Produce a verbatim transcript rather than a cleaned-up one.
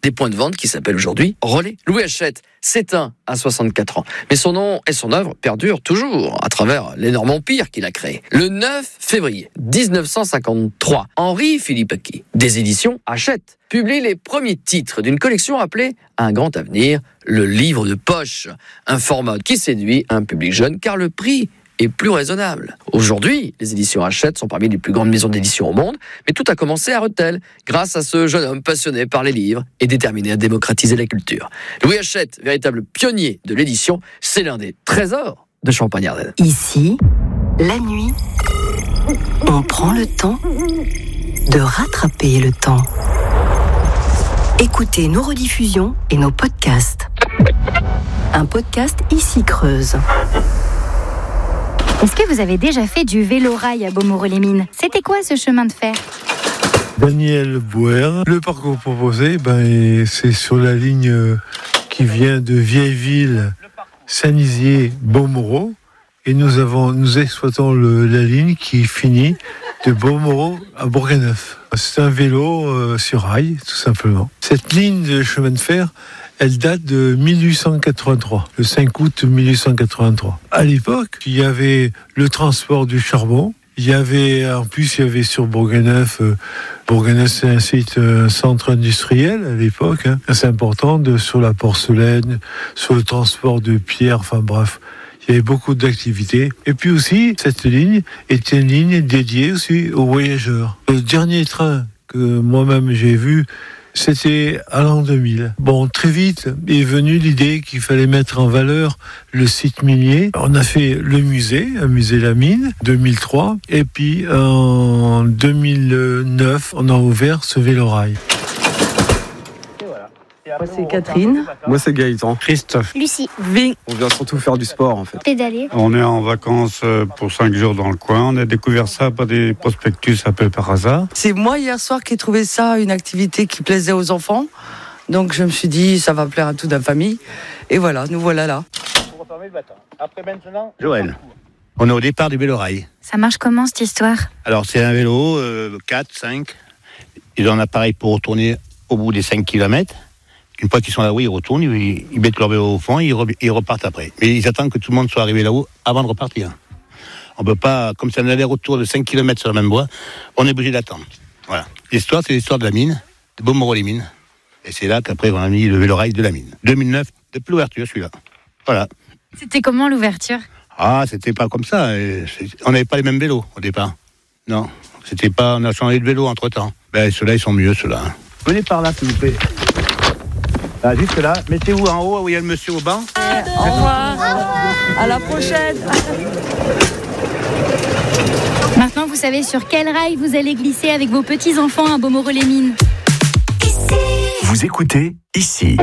des points de vente qui s'appellent aujourd'hui Relais. Louis Hachette s'éteint à soixante-quatre ans, mais son nom et son œuvre perdurent toujours à travers l'énorme empire qu'il a créé. Le neuf février dix-neuf cent cinquante-trois, Henri Philippaki, des éditions Hachette, publie les premiers titres d'une collection appelée Un grand avenir, le livre de poche, un format qui séduit un public jeune car le prix est plus raisonnable. Aujourd'hui, les éditions Hachette sont parmi les plus grandes maisons d'édition au monde, mais tout a commencé à Rethel, grâce à ce jeune homme passionné par les livres et déterminé à démocratiser la culture. Louis Hachette, véritable pionnier de l'édition, c'est l'un des trésors de Champagne-Ardenne. Ici, la nuit, on prend le temps de rattraper le temps. Écoutez nos rediffusions et nos podcasts. Un podcast Ici Creuse. Est-ce que vous avez déjà fait du vélo-rail à Beaumoreau-les-Mines ? C'était quoi ce chemin de fer ? Daniel Bouer. Le parcours proposé, ben, c'est sur la ligne qui vient de Vieilleville, Saint-Nizier, Beaumoreau. Et nous avons, nous exploitons le, la ligne qui finit de Beaumoreau à Bourganeuf. C'est un vélo euh, sur rail, tout simplement. Cette ligne de chemin de fer, elle date de mille huit cent quatre-vingt-trois, le cinq août mille huit cent quatre-vingt-trois. À l'époque, il y avait le transport du charbon. Il y avait, en plus, il y avait sur Bourganeuf, euh, Bourganeuf c'est un site, un centre industriel à l'époque, hein, assez important, de, sur la porcelaine, sur le transport de pierres, enfin bref. Il y avait beaucoup d'activités. Et puis aussi, cette ligne était une ligne dédiée aussi aux voyageurs. Le dernier train que moi-même j'ai vu, c'était à l'an deux mille. Bon, très vite est venue l'idée qu'il fallait mettre en valeur le site minier. On a fait le musée, un musée La Mine, deux mille trois. Et puis, en deux mille neuf, on a ouvert ce vélorail. Moi c'est Catherine. Moi c'est Gaëtan. Christophe. Lucie. Ving. On vient surtout faire du sport en fait. Pédaler. On est en vacances pour cinq jours dans le coin. On a découvert ça par des prospectus un peu par hasard. C'est moi hier soir qui ai trouvé ça une activité qui plaisait aux enfants. Donc je me suis dit ça va plaire à toute la famille. Et voilà, nous voilà là. Après maintenant, Joël. On est au départ du vélorail. Ça marche comment cette histoire ? Alors c'est un vélo, euh, quatre, cinq. Ils ont un appareil pour retourner au bout des cinq kilomètres. Une fois qu'ils sont là-haut, ils retournent, ils, ils mettent leur vélo au fond, ils, re, ils repartent après. Mais ils attendent que tout le monde soit arrivé là-haut avant de repartir. On peut pas, comme c'est un aller-retour de cinq kilomètres sur la même voie, on est obligé d'attendre. Voilà. L'histoire, c'est l'histoire de la mine, de Beaumoreau-les-Mines. Et c'est là qu'après, on a mis le vélorail de la mine. deux mille neuf, depuis l'ouverture, celui-là. Voilà. C'était comment l'ouverture ? Ah, c'était pas comme ça. On n'avait pas les mêmes vélos au départ. Non. C'était pas, on a changé de vélo entre-temps. Ben, ceux-là, ils sont mieux, ceux-là. Venez par là, s'il vous plaît. Ah, juste là, mettez-vous en haut où il y a le monsieur au banc. Euh, au revoir. À la prochaine. Maintenant, vous savez sur quel rail vous allez glisser avec vos petits-enfants à Beaumoreau-les-Mines. Vous écoutez Ici.